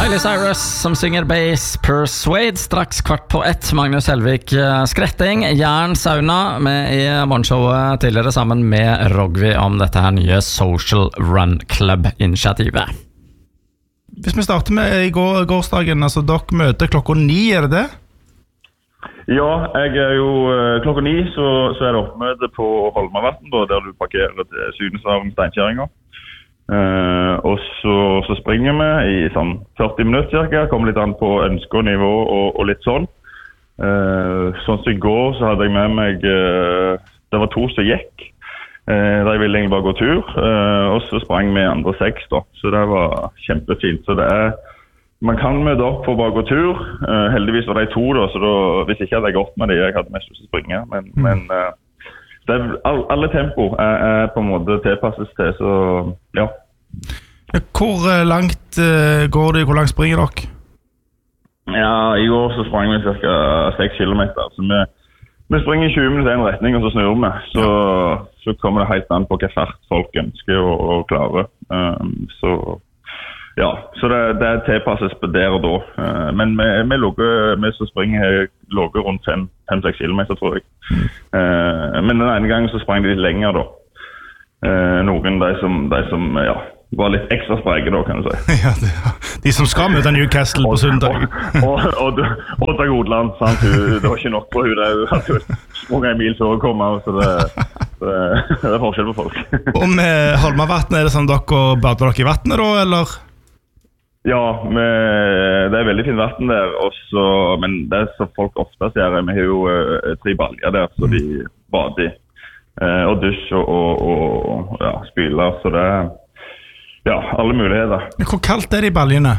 Miley Cyrus som synger bass Persuade. Straks 1:15. Magnus Helvik skretting, Jern sauna med i morgenshowet tidligere sammen med Rogvi om dette her nye Social Run Club-initiativet. Hvis vi starter med gårsdagen, altså dere møter klokka 9, det det? Ja, jeg jo klokka 9 så det oppmøte på Holmavatn, der du parkerer til Syneshavn Steinkjæringa. Og så springer vi i sånn 40 minutter cirka, kommer litt an på ønske og nivå og litt sånn. Sånn som i går så hadde jeg med meg, det var 2 som gikk, der jeg ville egentlig bare gå tur, og så sprang vi andre 6 da, så det var kjempefint. Så det man kan møte opp for å bare gå tur, heldigvis var det 2 da, så da, hvis ikke hadde jeg gått med det, jeg hadde mest lyst til å springe, men det alle tempo på en måte tilpasses til, så ja. Hvor langt går det, hvor langt springer dere? Ja, i går så sprang vi cirka 6 kilometer, så vi springer 20 minutter i en retning, og så snur vi, så kommer det helt an på hva fart folk ønsker å klare, så ja, så det tilpasses på der og da, men vi så springer låger rundt 5-6 kilometer, tror jeg. Men den ene gangen så sprang de litt lenger da. Noen de som ja, var litt ekstra spreke da, kan du si. Ja, de som skal møte Newcastle på søndag. Og til Godland, sant? Det var ikke nok på hun, det hadde jo sprunget en mil før å komme, så det forskjell på folk. Og med Holmavatn, det sånn dere bader dere i vattnet da, eller? Ja, det veldig fint vatten der, også, men det som folk ofte ser, vi har jo 3 baljer der, så de bader i. Og dusj og ja, spyler, så det ja, alle muligheter. Hvor kaldt det i baljene?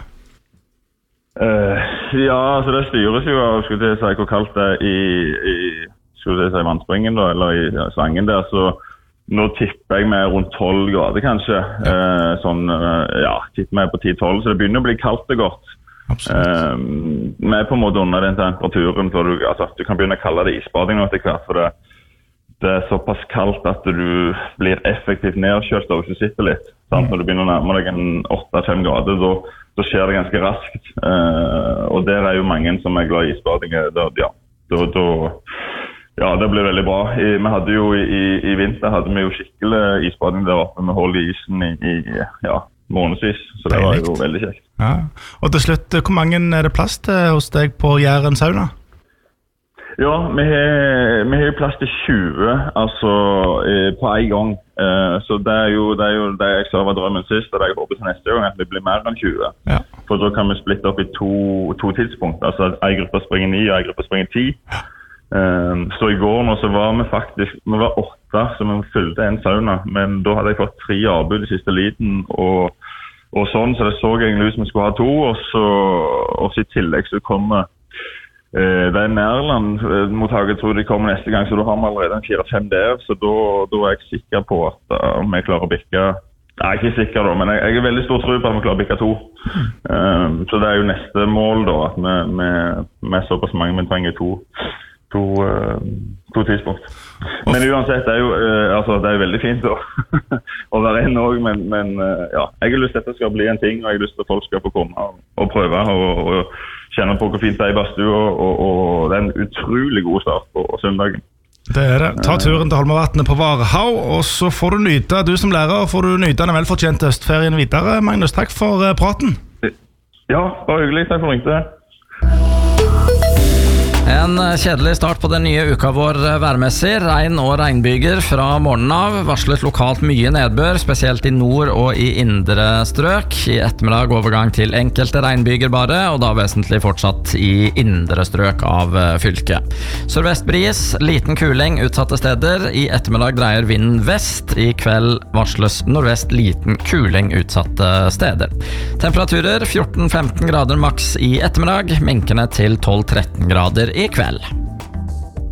Ja, så det styres jo av, skulle jeg si, hvor kaldt det i vannspringen da, eller i slangen der, så nå tipper jeg med rundt 12 grader kanskje, sånn, ja, tipper jeg på 10-12, så det begynner å bli kaldt og godt. Absolutt. Vi på en måte under den temperaturen, for du kan begynne å kalle det isbading nå til hvert, for det såpass kaldt at du blir effektivt nedkjølt hvis du sitter litt. Sant? Når du begynner å nærme deg en 8-5 grader, så skjer det ganske raskt. Og der jo mange som glad i isbading. Ja, det ble veldig bra. Vi hadde jo i vinter hadde vi jo skikkelig isbading der oppe med hold i isen i månedsvis, så det var jo veldig kjekt. Ja. Og til slutt, hvor mange det plass til hos deg på Jæren sauna? Ja, vi har jo plass til 20, altså på en gang. Så det jo det jeg sa var drømmen sist, og det jeg håper til neste gang at vi blir mer enn 20. Ja. For da kan vi splitte opp i to tidspunkt, altså en gruppe springer 9 og en gruppe springer 10. Så i går nå så var vi faktisk, vi var 8 som vi fylte en sauna, men da hadde jeg fått 3 avbud i siste liten og sånn, så det så egentlig ut som vi skulle ha 2, og så i tillegg så kommer det Nærland-mottaket, tror de kommer neste gang, så da har vi allerede en 4-5 der, så da jeg sikker på at om jeg klarer å bikke. Jeg ikke sikker da, men jeg veldig stor tro på at vi klarer å bikke 2. Så det jo neste mål da, at vi såpass mange, men trenger 2 tidspunkt. Men uansett, det jo veldig fint å være inne også, men ja, jeg har lyst til at det skal bli en ting, og jeg har lyst til at folk skal få komme og prøve og kjenne på hvor fint det i badstua, og det en utrolig god start på søndagen. Det det. Ta turen til Holmavatnet på Varhaug, og så får du nyte, du som lærer, får du nyte den velfortjente høstferien videre. Magnus, takk for praten. Ja, bare hyggelig. Takk for ringte. En kjedelig start på den nye uka vår værmessig. Regn og regnbyger fra morgenen av. Varslet lokalt mye nedbør, spesielt i nord og i indre strøk. I ettermiddag overgang til enkelte regnbyger bare, og da vesentlig fortsatt i indre strøk av fylket. Sørvestbris, liten kuling utsatte steder. I ettermiddag dreier vinden vest. I kveld varsles nordvest liten kuling utsatte steder. Temperaturer 14-15 grader maks i ettermiddag, minkende til 12-13 grader i kveld.